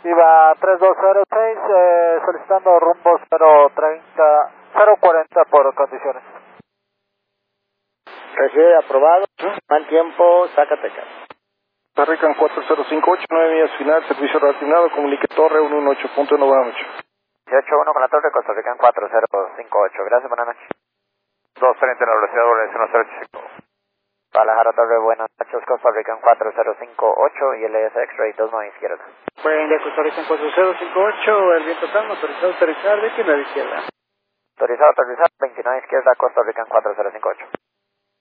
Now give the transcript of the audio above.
Viva 3206, solicitando rumbo 040 por condiciones. Recibe aprobado, mal tiempo, Zacatecas. Rican 4058, 9 millas final, servicio reasignado, comunique torre 118.1, buenas noches. 181 con la torre, Costa Rican 4058, gracias, buenas noches. 230 en la velocidad W185. Guadalajara Torre, buenas noches, Costa Rican 4058 y LS X-Ray 29 izquierda. Buen día, Costa Rican 4058, el viento calmo, autorizado a aterrizar, de izquierda. Autorizado, 29 izquierda, Costa Rican 4058.